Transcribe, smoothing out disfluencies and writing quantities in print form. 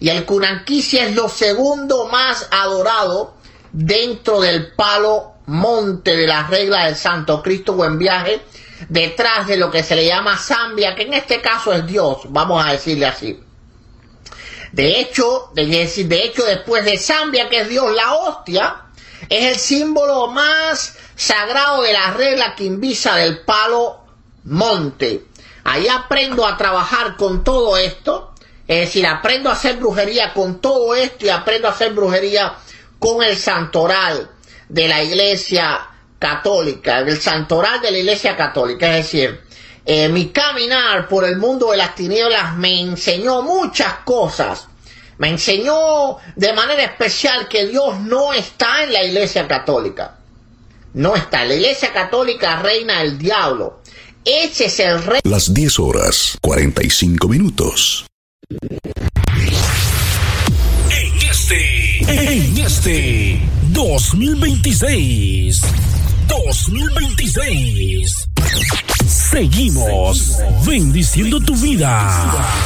Y el Cunanquisia es lo segundo más adorado dentro del palo monte de la regla del Santo Cristo Buen Viaje, detrás de lo que se le llama Zambia, que en este caso es Dios, vamos a decirle así. De hecho, después de Zambia, que es Dios, la hostia es el símbolo más sagrado de la regla quimbisa del palo monte. Ahí aprendo a trabajar con todo esto, es decir, aprendo a hacer brujería con todo esto y aprendo a hacer brujería con el santoral de la Iglesia Católica, el santoral de la Iglesia Católica. Es decir, mi caminar por el mundo de las tinieblas me enseñó muchas cosas. Me enseñó de manera especial que Dios no está en la Iglesia Católica. No está. En la Iglesia Católica reina el diablo. Ese es el rey. Las 10:45. En este 2026, seguimos bendiciendo tu vida.